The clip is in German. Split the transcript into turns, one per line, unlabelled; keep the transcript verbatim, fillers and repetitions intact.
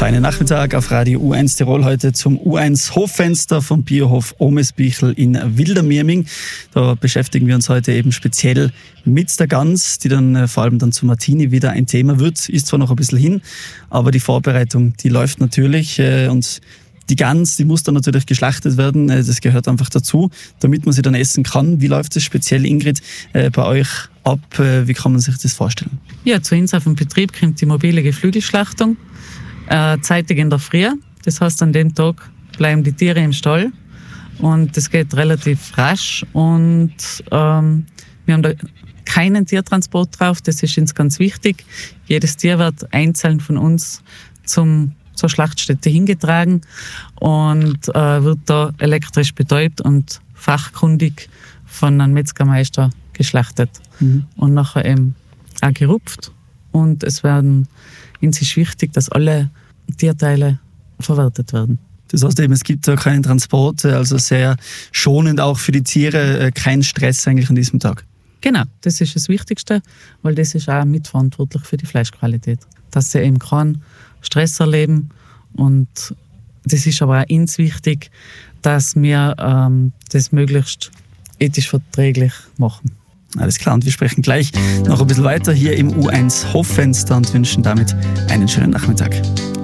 feine Nachmittag auf Radio U eins Tirol, heute zum U eins Hoffenster vom Biohof Omesbichl in Wildermirming. Da beschäftigen wir uns heute eben speziell mit der Gans, die dann äh, vor allem dann zu Martini wieder ein Thema wird. Ist zwar noch ein bisschen hin, aber die Vorbereitung, die läuft natürlich äh, und die Gans, die muss dann natürlich geschlachtet werden, äh, das gehört einfach dazu, damit man sie dann essen kann. Wie läuft es speziell, Ingrid, äh, bei euch ab? Äh, wie kann man sich das vorstellen?
Ja, zu uns auf dem Betrieb kommt die mobile Geflügelschlachtung. Äh, zeitig in der Früh. Das heißt, an dem Tag bleiben die Tiere im Stall und das geht relativ rasch und ähm, wir haben da keinen Tiertransport drauf. Das ist uns ganz wichtig. Jedes Tier wird einzeln von uns zum, zur Schlachtstätte hingetragen und äh, wird da elektrisch betäubt und fachkundig von einem Metzgermeister geschlachtet mhm. und nachher eben auch gerupft. Und es werden, uns ist wichtig, dass alle Tierteile verwertet werden.
Das heißt eben, es gibt da keinen Transport, also sehr schonend auch für die Tiere, kein Stress eigentlich an diesem Tag.
Genau, das ist das Wichtigste, weil das ist auch mitverantwortlich für die Fleischqualität. Dass sie eben keinen Stress erleben und das ist aber auch uns wichtig, dass wir ähm, das möglichst ethisch verträglich machen.
Alles klar, und wir sprechen gleich noch ein bisschen weiter hier im U eins Hoffenster und wünschen damit einen schönen Nachmittag.